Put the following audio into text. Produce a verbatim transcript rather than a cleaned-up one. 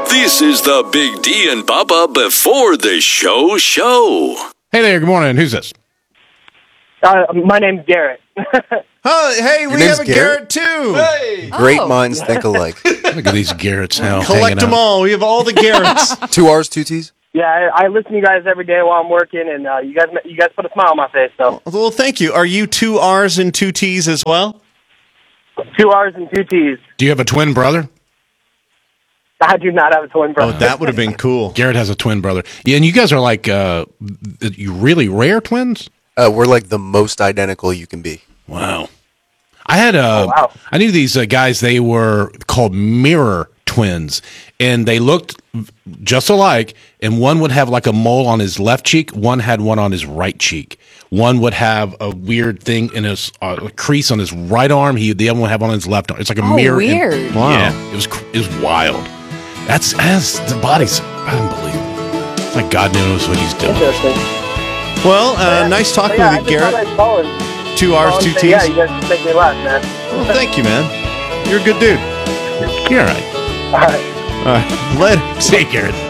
This is the Big D and Bubba before the show show. Hey there, good morning. Who's this? Uh, my name's Garrett. Oh, hey, Your we name's have a Garrett, Garrett? too. Hey. Great minds think alike. Look at these Garretts now. Collect them all. We have all the Garretts. Two R's, two T's? Yeah, I, I listen to you guys every day while I'm working, and uh, you guys you guys put a smile on my face. So Well, thank you. Are you two R's and two T's as well? two R's and two T's. Do you have a twin brother? I do not have a twin Oh, brother. that would have been cool. Garrett has a twin brother. Yeah, and you guys are like uh, you really rare twins? Uh, we're like the most identical you can be. Wow. I had a, Oh, wow. I knew these uh, guys, they were called mirror twins, and they looked just alike, and one would have like a mole on his left cheek, one had one on his right cheek. One would have a weird thing in his uh, a crease on his right arm, he the other one would have on his left arm. It's like a Oh, mirror. weird. And, Wow. Yeah, it was cr- it was wild. That's, that's the body's unbelievable. It's like God knows what he's doing. Interesting. Well, uh, nice talking But yeah, with you, I just Garrett. thought I'd call and- Two call R's, and two say, T's? Yeah, you guys just make me laugh, man. Well, thank you, man. You're a good dude. You're all right. All right. All right. Later. See you, Garrett.